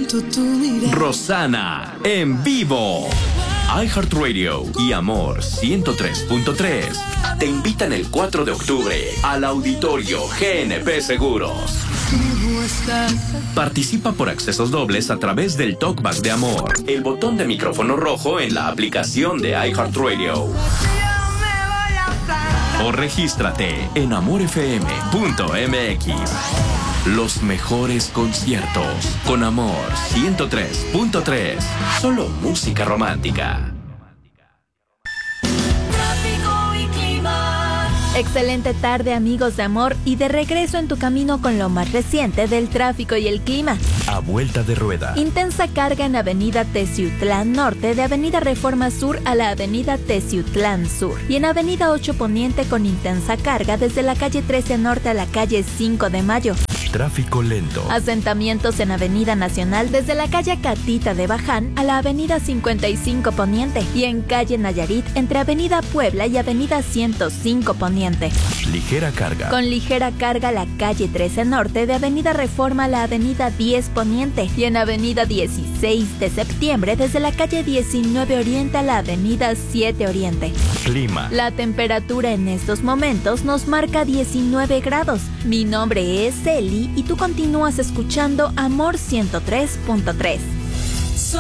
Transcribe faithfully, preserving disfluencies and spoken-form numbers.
siento tu mirada. Rosana en vivo. iHeartRadio y Amor ciento tres punto tres te invitan el cuatro de octubre al Auditorio G N P Seguros. Participa por accesos dobles a través del Talkback de Amor, el botón de micrófono rojo en la aplicación de iHeartRadio. O regístrate en amor f m punto m x. Los mejores conciertos con Amor ciento tres punto tres. Solo música romántica. Excelente tarde, amigos de Amor, y de regreso en tu camino con lo más reciente del tráfico y el clima. A vuelta de rueda. Intensa carga en Avenida Teciutlán Norte, de Avenida Reforma Sur a la Avenida Teciutlán Sur. Y en Avenida ocho Poniente con intensa carga desde la calle trece Norte a la calle cinco de Mayo. Tráfico lento. Asentamientos en Avenida Nacional desde la calle Catita de Baján a la Avenida cincuenta y cinco Poniente. Y en calle Nayarit entre Avenida Puebla y Avenida ciento cinco Poniente. Ligera carga. Con ligera carga la calle trece Norte de Avenida Reforma a la Avenida diez Poniente. Y en Avenida dieciséis de Septiembre desde la calle diecinueve Oriente a la Avenida siete Oriente. Clima. La temperatura en estos momentos nos marca diecinueve grados. Mi nombre es Eli y tú continúas escuchando Amor ciento tres punto tres.